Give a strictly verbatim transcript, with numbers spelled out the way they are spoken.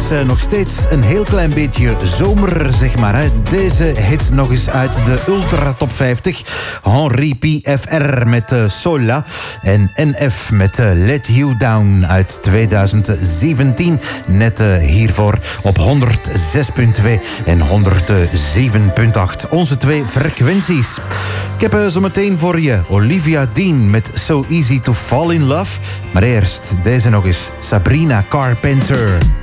is uh, nog steeds een heel klein beetje zomer, zeg maar. Hè. Deze hit nog eens uit de Ultra Top vijftig. Henri P F R met uh, Sola. En N F met uh, Let You Down uit twintig zeventien. Net uh, hiervoor op honderdzes komma twee en honderdzeven komma acht. Onze twee frequenties. Ik heb uh, zometeen voor je Olivia Dean met So Easy to Fall in Love. Maar eerst deze nog eens Sabrina Carpenter.